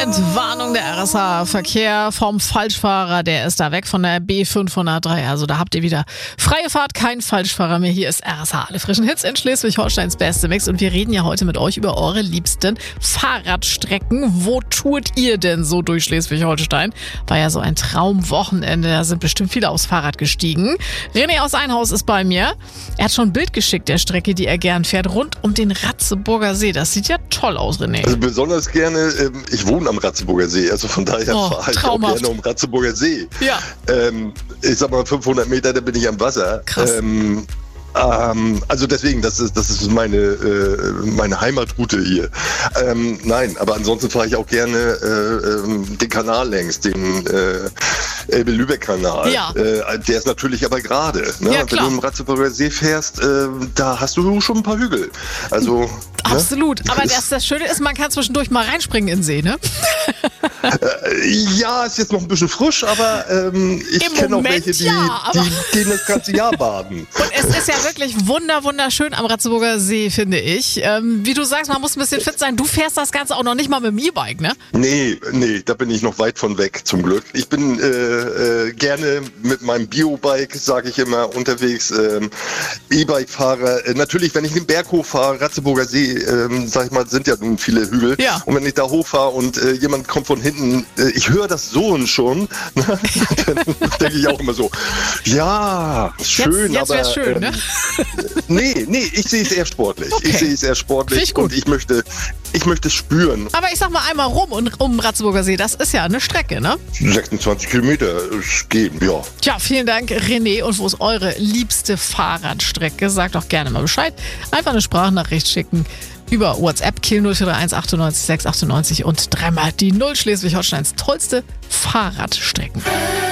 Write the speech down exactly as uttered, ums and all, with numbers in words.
Entwarnung der R S H. Verkehr vom Falschfahrer, der ist da weg von der B fünfhundertdrei. Also da habt ihr wieder freie Fahrt, kein Falschfahrer mehr. Hier ist R S H. Alle frischen Hits in Schleswig-Holsteins beste Mix. Und wir reden ja heute mit euch über eure liebsten Fahrradstrecken. Wo tourt ihr denn so durch Schleswig-Holstein? War ja so ein Traumwochenende. Da sind bestimmt viele aufs Fahrrad gestiegen. René aus Einhaus ist bei mir. Er hat schon ein Bild geschickt der Strecke, die er gern fährt, rund um den Ratzeburger See. Das sieht ja toll aus, René. Also besonders gerne, ähm, ich wohne am Ratzeburger See, also von daher Oh, fahre ich auch traumhaft. gerne um Ratzeburger See. Ja. Ähm, ich sag mal, fünfhundert Meter, da bin ich am Wasser. Krass. Ähm, ähm, also deswegen, das ist, das ist meine, äh, meine Heimatroute hier. Ähm, nein, aber ansonsten fahre ich auch gerne äh, ähm, den Kanal längs, den äh, Elbe-Lübeck-Kanal. Ja. Äh, der ist natürlich aber gerade. Ne? Ja, Wenn klar. du im Ratzeburger See fährst, äh, da hast du schon ein paar Hügel. Also, ne? Absolut. Aber das, das Schöne ist, man kann zwischendurch mal reinspringen in den See, ne? Ja, ist jetzt noch ein bisschen frisch, aber ähm, ich Im kenne auch Moment welche, die, ja, aber- die gehen das ganze Jahr baden. Und es ist ja wirklich wunder, wunderschön am Ratzeburger See, finde ich. Ähm, wie du sagst, man muss ein bisschen fit sein. Du fährst das Ganze auch noch nicht mal mit dem E-Bike, ne? Nee, nee, da bin ich noch weit von weg, zum Glück. Ich bin äh, äh, gerne mit meinem Biobike, sage ich immer, unterwegs. Ähm, E-Bike-Fahrer. Äh, natürlich, wenn ich den Berg hochfahre, Ratzeburger See, ähm, sag ich mal, sind ja nun viele Hügel. Ja. Und wenn ich da hochfahre und äh, jemand kommt von hinten, äh, ich höre das Sohn schon, ne? Dann denke ich auch immer so, ja, schön, jetzt jetzt aber... wär's schön, ne? Nee, nee, ich sehe es eher sportlich. Okay. Ich sehe es eher Finde sportlich ich gut. und ich möchte, ich möchte es spüren. Aber ich sag mal einmal rum und um den Ratzeburger See, das ist ja eine Strecke, ne? sechsundzwanzig Kilometer es gehen, ja. Tja, vielen Dank, René. Und wo ist eure liebste Fahrradstrecke? Sagt doch gerne mal Bescheid. Einfach eine Sprachnachricht schicken über WhatsApp, Kiel null vier drei eins achtundneunzig sechs achtundneunzig und dreimal die Null, Schleswig-Holsteins tollste Fahrradstrecken.